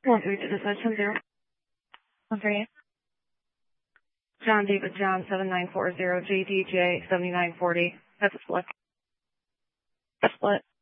1 3 to dispatch 10-0. 138. John David John 7940 JDJ 7940. That's a split. Split.